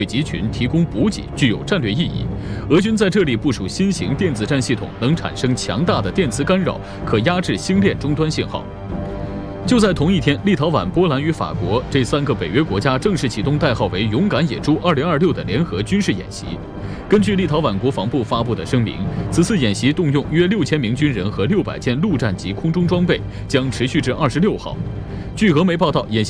集群提供补给具有战略意义。俄军在这里部署新型电子战系统，能产生强大的电磁干扰，可压制星链终端信号。就在同一天，立陶宛、波兰与法国这3个北约国家正式启动代号为“勇敢野猪2026”的联合军事演习。根据立陶宛国防部发布的声明，此次演习动用约6000名军人和600件陆战及空中装备，将持续至26号。据俄媒报道，演习